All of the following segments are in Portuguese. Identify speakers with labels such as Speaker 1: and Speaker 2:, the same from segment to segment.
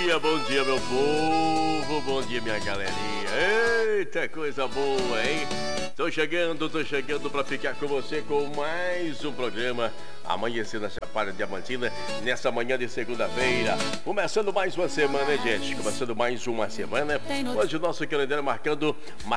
Speaker 1: dia, meu povo, bom dia, minha galerinha. Eita, coisa boa, hein? Tô chegando pra ficar com você com mais um programa Amanhecer na Chapada Diamantina, nessa manhã de segunda-feira. Começando mais uma semana, hein, gente? Começando mais uma semana. Hoje o nosso calendário marcando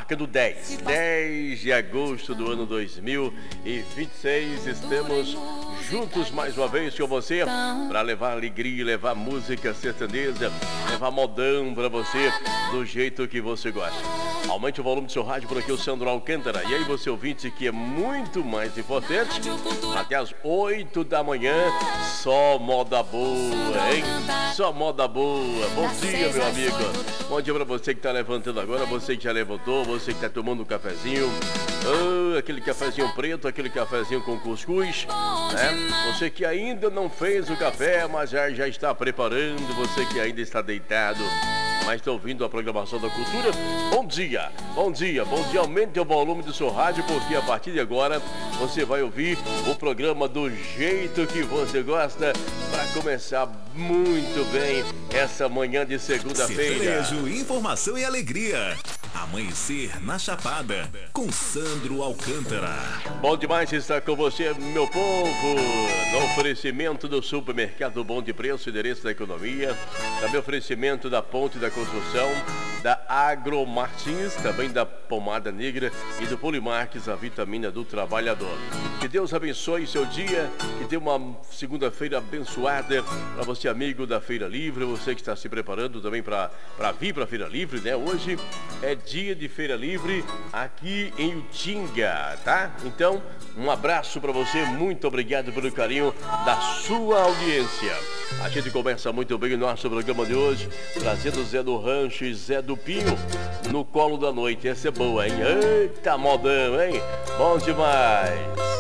Speaker 1: 10 de agosto do ano 2026. Estamos juntos mais uma vez com você para levar alegria, levar música sertaneja, levar modão para você do jeito que você gosta. Aumente o volume do seu rádio, por aqui o Sandro Alcântara. E aí você ouvinte, que é muito mais importante, até as 8 da manhã, só moda boa, hein? Só moda boa. Bom dia, meu amigo. Bom dia para você que está levantando agora, você que já levantou, você que está tomando um cafezinho. Aquele cafezinho preto, aquele cafezinho com cuscuz, né? Você que ainda não fez o café, mas já está preparando, você que ainda está deitado, mas está ouvindo a programação da cultura, bom dia, aumente o volume do seu rádio, porque a partir de agora você vai ouvir o programa do jeito que você gosta, para começar muito bem essa manhã de segunda-feira.
Speaker 2: Sertanejo, informação e alegria. Amanhecer na Chapada, com Sandro Alcântara.
Speaker 1: Bom demais estar com você, meu povo, no oferecimento do supermercado Bom de Preço, endereço da economia, também oferecimento da Ponte da Construção, da Agro Martins, também da Pomada Negra e do Polimarques, a vitamina do trabalhador. Que Deus abençoe seu dia, que tenha uma segunda-feira abençoada para você, amigo da Feira Livre, você que está se preparando também para vir para a Feira Livre, né? Hoje é dia de Feira Livre aqui em Utinga, tá? Então, um abraço para você, muito obrigado pelo carinho da sua audiência. A gente começa muito bem o nosso programa de hoje, trazendo Zé do Rancho e Zé do Pinho no colo da noite. Essa é boa, hein? Eita, modão, hein? Bom demais!